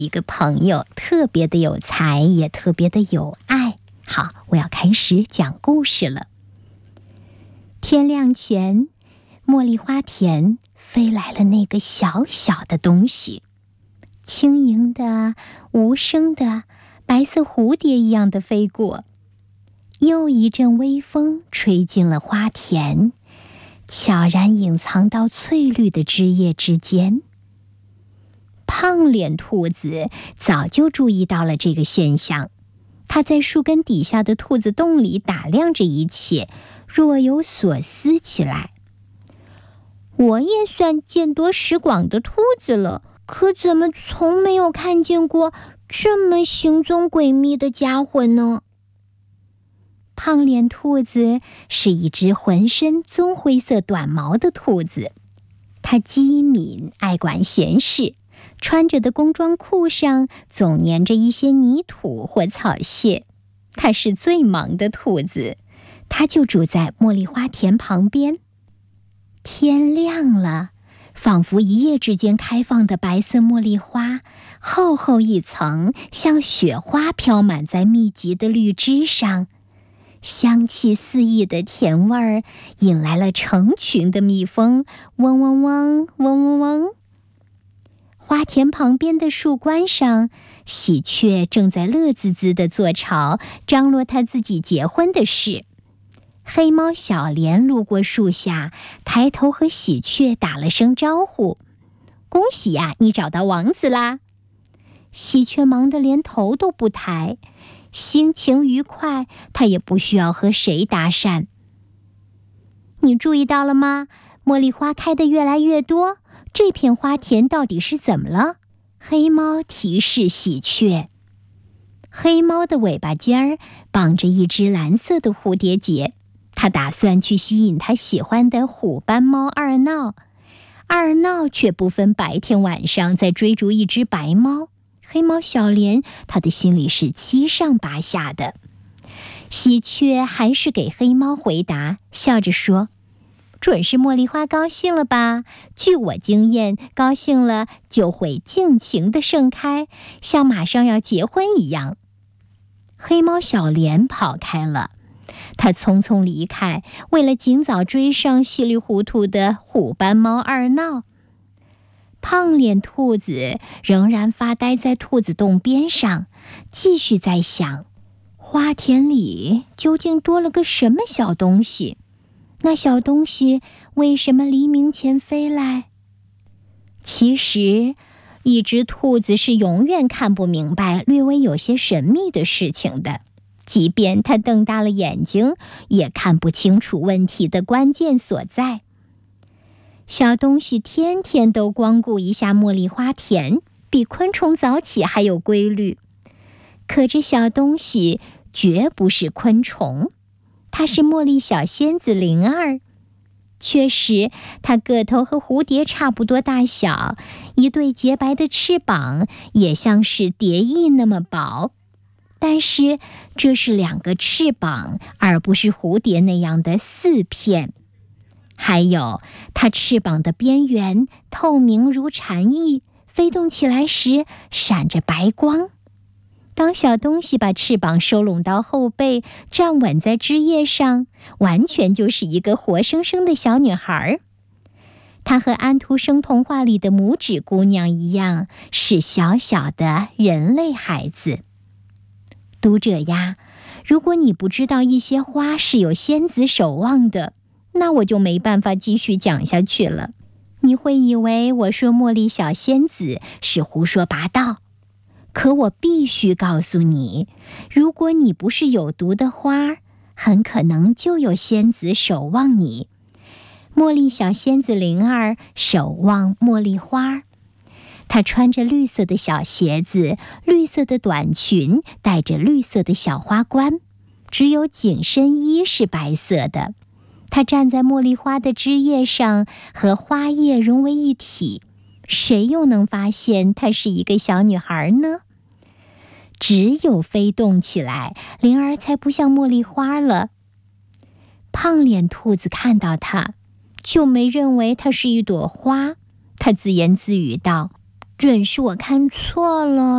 一个朋友特别的有才，也特别的有爱。好，我要开始讲故事了。天亮前，茉莉花田飞来了那个小小的东西，轻盈的、无声的，白色蝴蝶一样的飞过。又一阵微风吹进了花田，悄然隐藏到翠绿的枝叶之间。胖脸兔子早就注意到了这个现象，它在树根底下的兔子洞里打量着一切，若有所思起来。我也算见多识广的兔子了，可怎么从没有看见过这么行踪诡秘的家伙呢？胖脸兔子是一只浑身棕灰色短毛的兔子，它机敏，爱管闲事，穿着的工装裤上总粘着一些泥土或草屑。它是最忙的兔子，它就住在茉莉花田旁边。天亮了，仿佛一夜之间开放的白色茉莉花，厚厚一层，像雪花飘满在密集的绿枝上。香气四溢的甜味儿引来了成群的蜜蜂，嗡嗡嗡，嗡嗡嗡。花田旁边的树冠上，喜鹊正在乐滋滋地做巢，张罗他自己结婚的事。黑猫小莲路过树下，抬头和喜鹊打了声招呼：“恭喜呀，你找到王子啦！”喜鹊忙得连头都不抬，心情愉快，他也不需要和谁搭讪。你注意到了吗？茉莉花开得越来越多，这片花田到底是怎么了？黑猫提示喜鹊。黑猫的尾巴尖儿绑着一只蓝色的蝴蝶结，他打算去吸引他喜欢的虎斑猫二闹。二闹却不分白天晚上在追逐一只白猫。黑猫小莲，他的心里是七上八下的。喜鹊还是给黑猫回答，笑着说：“准是茉莉花高兴了吧？据我经验，高兴了就会尽情地盛开，像马上要结婚一样。”黑猫小莲跑开了，他匆匆离开，为了尽早追上稀里糊涂的虎斑猫二闹。胖脸兔子仍然发呆在兔子洞边上，继续在想，花田里究竟多了个什么小东西？那小东西为什么黎明前飞来？其实，一只兔子是永远看不明白略微有些神秘的事情的，即便它瞪大了眼睛，也看不清楚问题的关键所在。小东西天天都光顾一下茉莉花田，比昆虫早起还有规律。可这小东西绝不是昆虫，它是茉莉小仙子灵儿。确实，它个头和蝴蝶差不多大小，一对洁白的翅膀也像是蝶翼那么薄。但是这是两个翅膀，而不是蝴蝶那样的四片。还有，它翅膀的边缘透明如蝉翼，飞动起来时闪着白光。当小东西把翅膀收拢到后背，站稳在枝叶上，完全就是一个活生生的小女孩。她和安徒生童话里的拇指姑娘一样，是小小的人类孩子。读者呀，如果你不知道一些花是有仙子守望的，那我就没办法继续讲下去了。你会以为我说茉莉小仙子是胡说八道，可我必须告诉你，如果你不是有毒的花，很可能就有仙子守望你。茉莉小仙子灵儿守望茉莉花，她穿着绿色的小鞋子，绿色的短裙，戴着绿色的小花冠，只有紧身衣是白色的。她站在茉莉花的枝叶上，和花叶融为一体，谁又能发现她是一个小女孩呢？只有飞动起来，灵儿才不像茉莉花了。胖脸兔子看到她，就没认为它是一朵花。他自言自语道：“准是我看错了。”